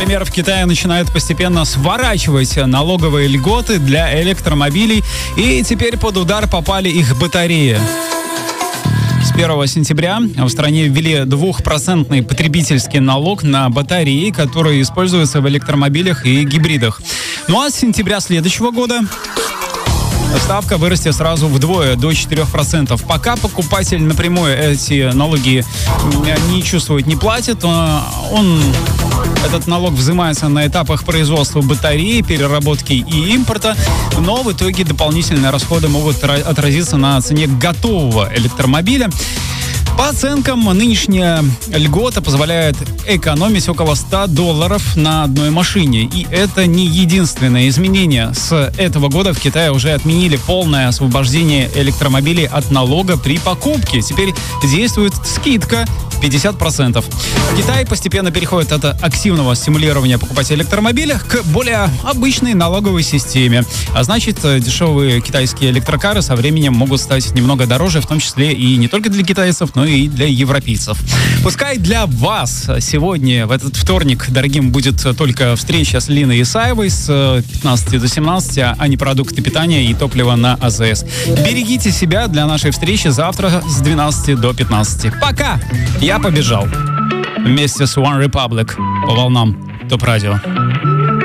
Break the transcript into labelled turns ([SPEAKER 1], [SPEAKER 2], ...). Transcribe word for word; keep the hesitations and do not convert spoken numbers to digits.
[SPEAKER 1] Например, в Китае начинают постепенно сворачивать налоговые льготы для электромобилей, и теперь под удар попали их батареи. С первого сентября в стране ввели двухпроцентный потребительский налог на батареи, которые используются в электромобилях и гибридах. Ну а с сентября следующего года ставка вырастет сразу вдвое, до четырех процентов. Пока покупатель напрямую эти налоги не чувствует, не платит, он, этот налог взимается на этапах производства батареи, переработки и импорта, но в итоге дополнительные расходы могут отразиться на цене готового электромобиля. По оценкам, нынешняя льгота позволяет экономить около ста долларов на одной машине. И это не единственное изменение. С этого года в Китае уже отменили полное освобождение электромобилей от налога при покупке. Теперь действует скидка пятьдесят процентов. Китай постепенно переходит от активного стимулирования покупать электромобили к более обычной налоговой системе. А значит, дешевые китайские электрокары со временем могут стать немного дороже, в том числе и не только для китайцев, но и для европейцев. Пускай для вас сегодня, в этот вторник, дорогим, будет только встреча с Линой Исаевой с пятнадцати до семнадцати, а не продукты питания и топливо на АЗС. Берегите себя для нашей встречи завтра с двенадцати до пятнадцати. Пока! Я побежал. Вместе с One Republic по волнам ТОП Радио.